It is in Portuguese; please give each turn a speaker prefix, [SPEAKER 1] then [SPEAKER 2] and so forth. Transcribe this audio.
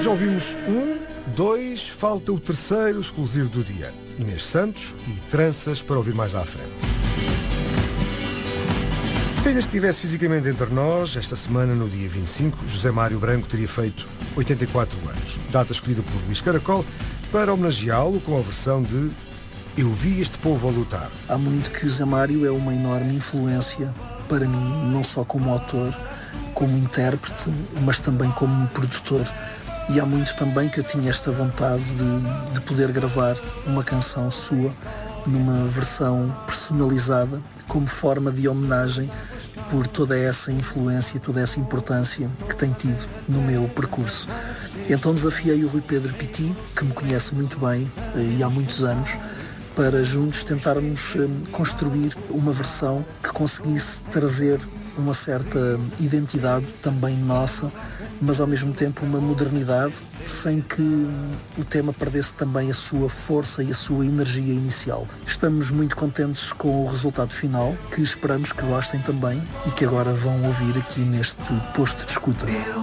[SPEAKER 1] Já ouvimos 2, falta o terceiro exclusivo do dia. Inês Santos e Tranças para ouvir mais à frente. Se ainda estivesse fisicamente entre nós, esta semana, no dia 25, José Mário Branco teria feito 84 anos. Data escolhida por Luís Caracol para homenageá-lo com a versão de Eu Vi Este Povo a Lutar.
[SPEAKER 2] Há muito que o José Mário é uma enorme influência para mim, não só como autor, como intérprete, mas também como produtor. E há muito também que eu tinha esta vontade de poder gravar uma canção sua numa versão personalizada, como forma de homenagem por toda essa influência, toda essa importância que tem tido no meu percurso. Então desafiei o Rui Pedro Piti, que me conhece muito bem e há muitos anos, para juntos tentarmos construir uma versão que conseguisse trazer uma certa identidade também nossa, mas ao mesmo tempo uma modernidade, sem que o tema perdesse também a sua força e a sua energia inicial. Estamos muito contentes com o resultado final, que esperamos que gostem também e que agora vão ouvir aqui neste posto de escuta.